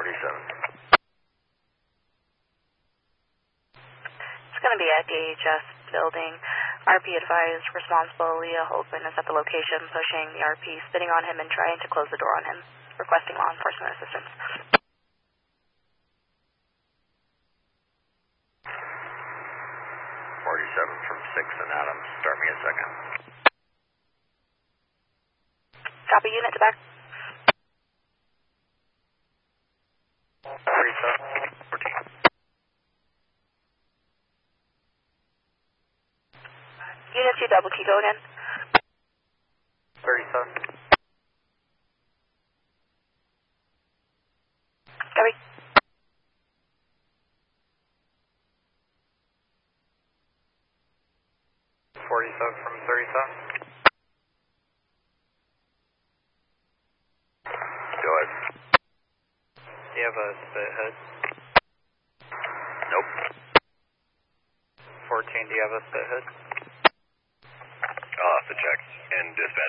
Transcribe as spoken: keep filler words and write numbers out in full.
forty-seven. It's going to be at the A H S building. R P advised responsible Leah Holtzman is at the location, pushing the R P, spitting on him and trying to close the door on him, requesting law enforcement assistance. forty-seven from six and Adams. Start me a second. Copy, unit to back. forty-seven, fourteen. Unit two double, can you go again? thirty-seven. Copy. forty-seven from thirty-seven. Go ahead. Do you have a spit head? Nope. fourteen, do you have a spit head? I'll have to check and dispatch.